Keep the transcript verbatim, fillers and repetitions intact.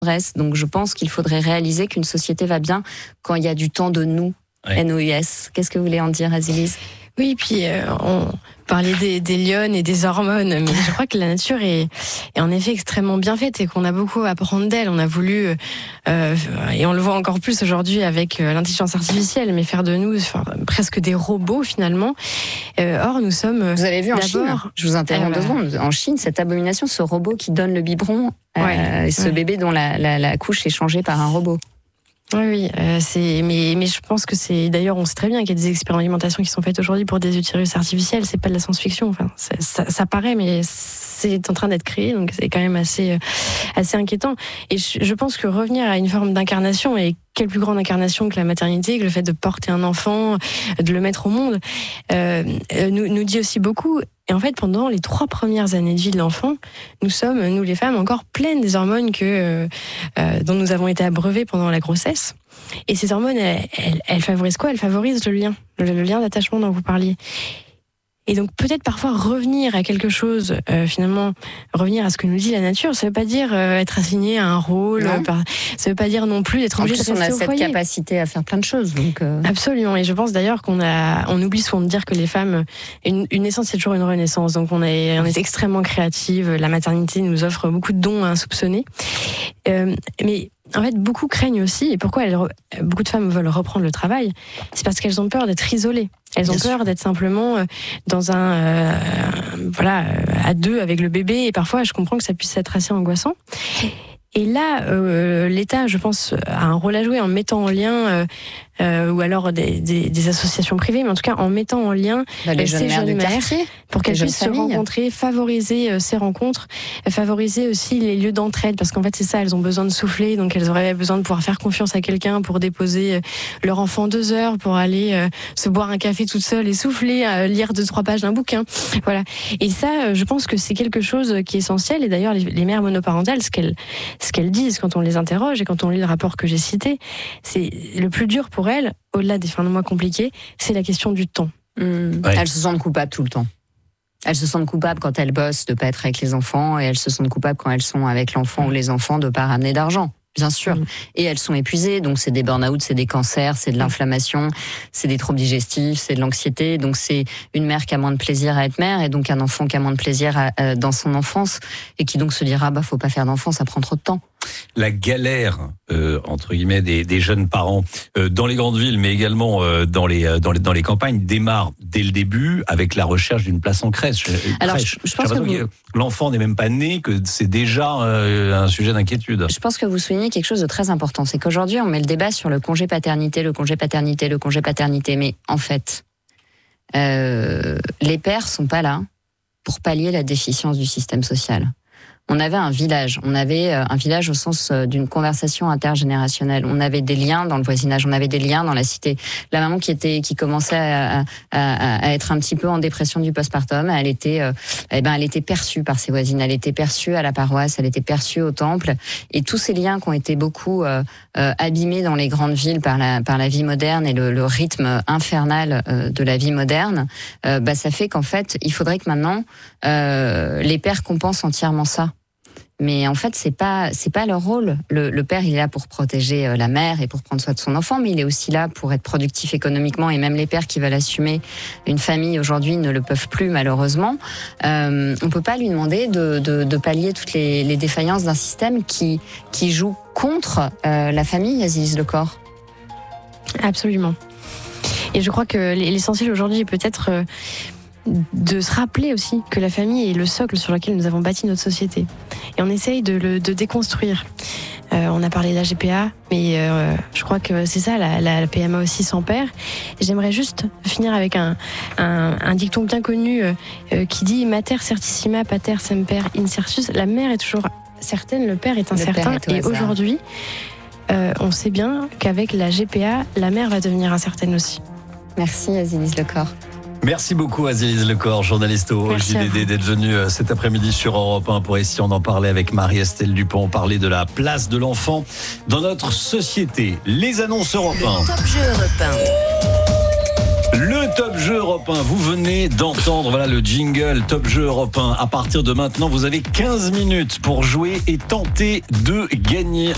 reste. Donc je pense qu'il faudrait réaliser qu'une société va bien quand il y a du temps de nous, ouais. N O U S. Qu'est-ce que vous voulez en dire, Azilise ? Oui, puis euh, on parlait des, des lionnes et des hormones, mais je crois que la nature est, est en effet extrêmement bien faite et qu'on a beaucoup à apprendre d'elle. On a voulu, euh, et on le voit encore plus aujourd'hui avec l'intelligence artificielle, mais faire de nous enfin, presque des robots finalement. Euh, or, nous sommes. Vous avez vu en d'abord, Chine, je vous interromps deux secondes, en Chine, cette abomination, ce robot qui donne le biberon, euh, ouais, ce ouais. bébé dont la, la, la couche est changée par un robot. Oui, oui, euh, c'est mais mais je pense que c'est d'ailleurs on sait très bien qu'il y a des expérimentations qui sont faites aujourd'hui pour des utérus artificiels. C'est pas de la science-fiction. Enfin, ça, ça, ça paraît, mais c'est en train d'être créé, donc c'est quand même assez assez inquiétant. Et je, je pense que revenir à une forme d'incarnation, et quelle plus grande incarnation que la maternité, que le fait de porter un enfant, de le mettre au monde, euh, nous nous dit aussi beaucoup. Et en fait, pendant les trois premières années de vie de l'enfant, nous sommes, nous les femmes, encore pleines des hormones que, euh, dont nous avons été abreuvées pendant la grossesse. Et ces hormones, elles, elles, elles favorisent quoi ? Elles favorisent le lien, le, le lien d'attachement dont vous parliez. Et donc peut-être parfois revenir à quelque chose, euh, finalement, revenir à ce que nous dit la nature, ça veut pas dire euh, être assigné à un rôle, euh, par, ça veut pas dire non plus d'être obligé de rester au foyer. En plus, on a cette capacité à faire plein de choses. Donc euh... Absolument, et je pense d'ailleurs qu'on a, on oublie souvent de dire que les femmes, une, une naissance c'est toujours une renaissance, donc on est, on est extrêmement créative, la maternité nous offre beaucoup de dons insoupçonnés, euh, mais en fait, beaucoup craignent aussi, et pourquoi elles, beaucoup de femmes veulent reprendre le travail, c'est parce qu'elles ont peur d'être isolées. Elles ont Bien peur sûr. d'être simplement dans un, euh, voilà, à deux avec le bébé, et parfois je comprends que ça puisse être assez angoissant. Et là, euh, l'État, je pense, a un rôle à jouer en mettant en lien, euh, euh, ou alors des, des, des associations privées, mais en tout cas en mettant en lien bah, les jeunes ces mères jeunes mères quartier, pour qu'elles puissent se rencontrer, favoriser euh, ces rencontres, favoriser aussi les lieux d'entraide, parce qu'en fait c'est ça, elles ont besoin de souffler, donc elles auraient besoin de pouvoir faire confiance à quelqu'un pour déposer euh, leur enfant deux heures, pour aller euh, se boire un café toute seule et souffler, euh, lire deux trois pages d'un bouquin, voilà. Et ça, euh, je pense que c'est quelque chose qui est essentiel. Et d'ailleurs, les, les mères monoparentales, ce qu'elles ce qu'elles disent quand on les interroge et quand on lit le rapport que j'ai cité, c'est le plus dur pour elles, au-delà des fins de mois compliqués, c'est la question du temps. Mmh. Ouais. Elles se sentent coupables tout le temps. Elles se sentent coupables quand elles bossent de pas être avec les enfants, et elles se sentent coupables quand elles sont avec l'enfant mmh. ou les enfants de pas ramener d'argent. Bien sûr. Mmh. Et elles sont épuisées, donc c'est des burn-out, c'est des cancers, c'est de l'inflammation, c'est des troubles digestifs, c'est de l'anxiété. Donc c'est une mère qui a moins de plaisir à être mère, et donc un enfant qui a moins de plaisir à, à, dans son enfance, et qui donc se dira bah faut pas faire d'enfant, ça prend trop de temps. La galère euh, entre guillemets des, des jeunes parents euh, dans les grandes villes, mais également euh, dans les dans les dans les campagnes, démarre dès le début avec la recherche d'une place en crèche. Alors crèche. je, je pense que, vous... que l'enfant n'est même pas né, que c'est déjà euh, un sujet d'inquiétude. Je pense que vous soulignez quelque chose de très important, c'est qu'aujourd'hui on met le débat sur le congé paternité, le congé paternité, le congé paternité, mais en fait, euh, les pères sont pas là pour pallier la déficience du système social. On avait un village, on avait un village au sens d'une conversation intergénérationnelle. On avait des liens dans le voisinage, on avait des liens dans la cité. La maman qui était, qui commençait à, à, à être un petit peu en dépression du postpartum, elle était, euh, eh ben, elle était perçue par ses voisines, elle était perçue à la paroisse, elle était perçue au temple. Et tous ces liens qui ont été beaucoup euh, euh, abîmés dans les grandes villes par la, par la vie moderne et le, le rythme infernal euh, de la vie moderne, euh, bah, ça fait qu'en fait, il faudrait que maintenant euh, les pères compensent entièrement ça. Mais en fait, c'est pas c'est pas leur rôle. Le, le père, il est là pour protéger la mère et pour prendre soin de son enfant, mais il est aussi là pour être productif économiquement. Et même les pères qui veulent assumer une famille aujourd'hui ne le peuvent plus, malheureusement. Euh, on peut pas lui demander de, de, de pallier toutes les, les défaillances d'un système qui qui joue contre euh, la famille, Azilise Lecor. Absolument. Et je crois que l'essentiel aujourd'hui est peut-être euh, de se rappeler aussi que la famille est le socle sur lequel nous avons bâti notre société. Et on essaye de le de déconstruire. Euh, on a parlé de la G P A, mais euh, je crois que c'est ça, la, la, la P M A aussi sans père. Et j'aimerais juste finir avec un, un, un dicton bien connu euh, qui dit « Mater certissima, pater semper incertus ». La mère est toujours certaine, le père est incertain. Est et aujourd'hui, euh, on sait bien qu'avec la G P A, la mère va devenir incertaine aussi. Merci Azilise Lecor. Merci beaucoup Azilise Lecor, journaliste au J D D, d'être venue cet après-midi sur Europe un pour essayer d'en parler avec Marie-Estelle Dupont, parler de la place de l'enfant dans notre société. Les annonces Europe un. Top Jeu Europe un. Le Top Jeu Europe un, vous venez d'entendre voilà, le jingle Top Jeu Europe un. À partir de maintenant, vous avez quinze minutes pour jouer et tenter de gagner